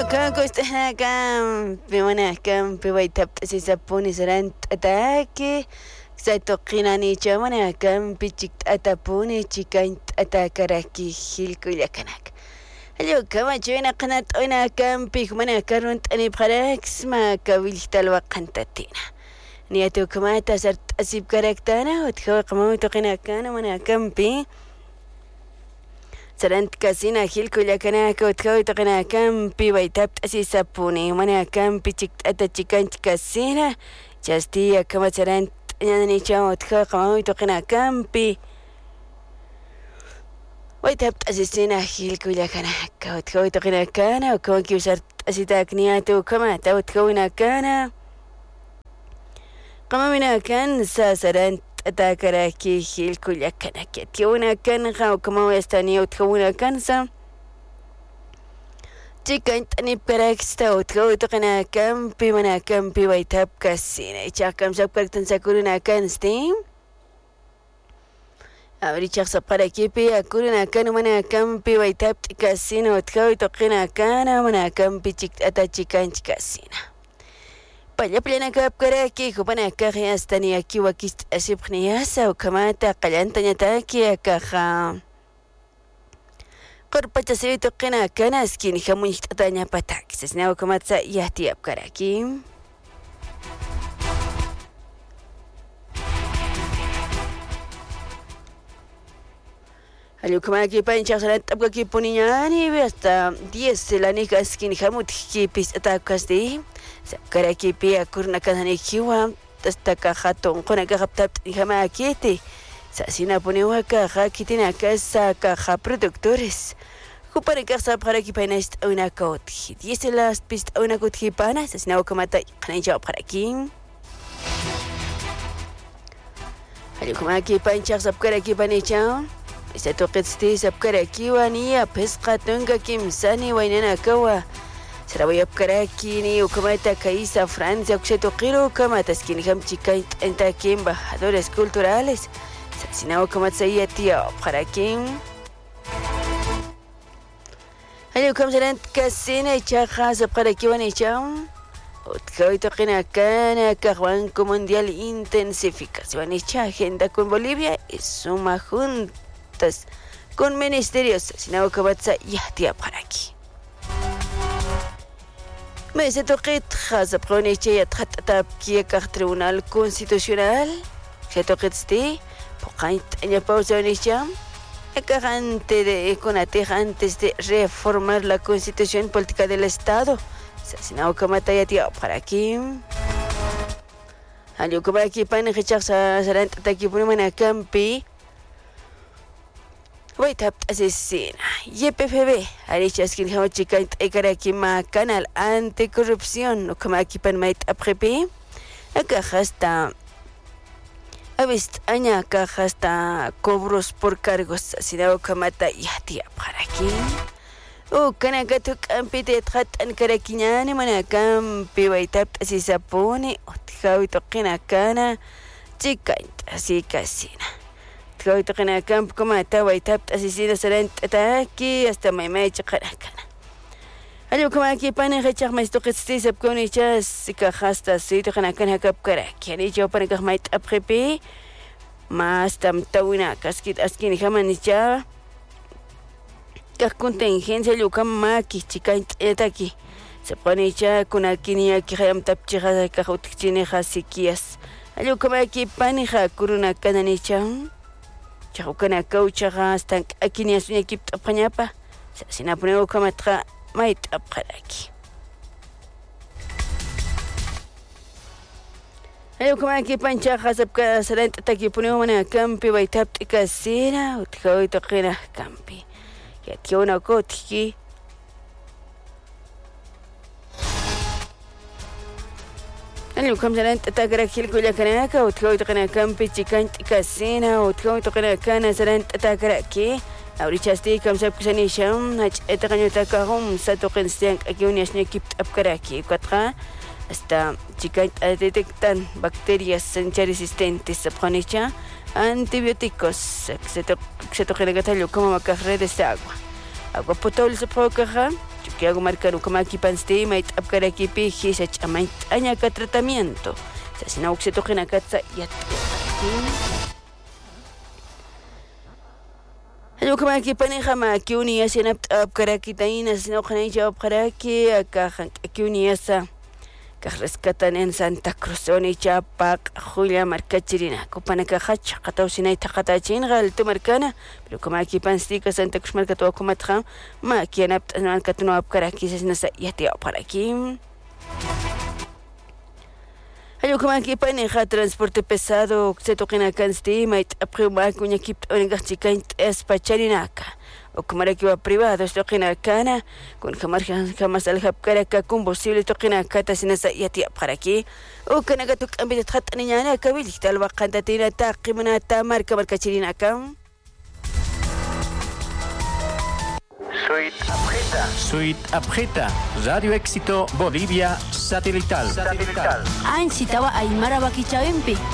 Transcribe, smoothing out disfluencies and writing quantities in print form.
Kakustahakam, pimanakam, piwaitaptasi sapuni sarant atake. Satoqinani chamanakam, pichik atapuni, chikaint atakaraki hilkuyakanak. Allo kama chena qanat oinakam, pigmanakarunt aniparax, ma kaviltalwa qantatina. Niatu kamata sart asib karaktana, utkawa qamawituqinakana manakam pi. Sarant kasina hilkullakanaka utkawituqinakam piwaytapt asisapuni manakam pichik atachikanch kasina chastia kama sarant ñanichaw utkawa qamawituqinakam pi waytapt asisina hilkullakanaka utkawituqinakana ukawanki sart asitakniatu kamata utkawinakana qamaminakan sa sarant atakaraki hilkullakanaka tiwinakan qaw kama estania utkawinakan sa chikant aniparaxta utkawituqinakan pimanakan piwaytap kasina ichaqam sapkartan sakurinakan steam awrichaq sapqarakipi akurinakan manakan piwaytap kasina utkawituqinakan manakan pichik atachikanch kasina Pallaplanakap karaki kupanaka hastani aki wakist asibqniyasa ukamata qallantañataki akaja qurpachasibituqina kanaskin hamuñiqt'atañapatak sasna ukamatsa yahtiyap karaki Alyukamaki panchaq sarant'apkaki puniñani hasta 10 lanika askin hamutkipis atakasdi Sapkarakipi akurnakananikiwa tastaka hatun qunakaqaptap hamakiti sasina puniwaka kitinaka sakaja productores kupanikaq sapqarakipaynas t'awnakawtji 10 las pist t'awnakutjipana sasina ukamata qanaychawpqaraki Alyukamaki panchaq sapkarakipanichaw isatuqitsti sapkarakiwaniya pisqa tunka kimsani waynanakawa Sarawayap karaki ni ukamata kaisa Francia kushatuqiru ukamata skini hamchikaint entaki embajadores culturales sasina ukamata yatia qarakin Ayo kamsalant kasina ichaqa sapqarakiwani ichaw utkawituqinakana Banco Mundial Intensificación icha agenda con Bolivia y suma juntas con ministerios sasina ukamata yatia qaraki Mese toqit khazab qoniche yatqatab kiyakaq Tribunal Constitucional Xetoqitsti poqait aña pausanicha acagante de antes de reformar la Constitución Política del Estado Sasina ukamata yatia para aquí Alyukamaki panijachaq sarant atakipuniman campi Waytapt asesina. YPFB. Arichaskin hawchikant ekaraki ma canal anticorrupción. Ukamaki pan mait aprepi. Acá Avist aña acá hasta cobros por cargos. Asina ukamata yatia para aquí. Kanakatuk ampite trat an karakiñani manakam piwaytapt asisapuni. Utihawituqina kana. Chikant así kasina. Tqawituqina camp kumata waytapt asisida sarant ataki hasta maymay chaqarakana Alyukamaki panijachaq maystuqitsti sapkunichas sikajasta suytuqina kan hakap karaki anichaw panikaq mayt apqipi mas tamtawina kaskit askini hamanicha kaq contingencia alyukamaki chikaint etaki sapkunicha kunakiniaki hayamtapchiqa kaq utikchiniqa sikias Alyukamaki panija kuruna kananichaw Chahukana kauchaga hasta akini asunya kipt apanyapa sasina puneo kamatra mait apkaraki Ayo kamaki panchaga sabka sarant ataki puneo mana kampi waytapt ikasina utkawituqina kampi yationa kotki Alyukam sarant atakrak hilkullakanaka utkawituqinakam pichikant kasina utkawituqinakana sarant atakraki awrichasti kam sapkusanisham hach'etaqañutakahum satuqinstiank akiuniashña kipt apkaraki ukatqa hasta chikant detectan bacterias resistentes sapqanicha antibióticos xetoqinakata alyukama makaq redes de agua potable sapqawkaqa Santiago marcano kamaki panste mait apkarakipi hisa chamait añaka tratamiento. Sasina uxeto genakatsa yatqin. Ayo kamaki paneja maki uni asina apkarakitaina sasina uxanaya apkaraki akajan akiuni asa. Rescatan en Santa Cruz Onichapak Julia Marcachirina Copanaka Hach Katausinay Takatachin Gal Tumarcana pero como aquí panstica Santa Cruz Marcato Comatram ma quien aptan Katno Apkaraki Nasa Yatia para aquí Ayo como aquí paneja transporte pesado se toquen cansti mait aprima cuña kip onigachika espacharinaka o como era que iba privado esto que cana con jamás al japcaraka combustible toquen cata sin esa yatia para aquí o que naga tuk ambit hat niñana kabili tal baqanta tina ta qimanata marca chirinaka Suite Apreta, Radio Éxito Bolivia Satelital. Ain sitawa Aymara Bakichawimpi.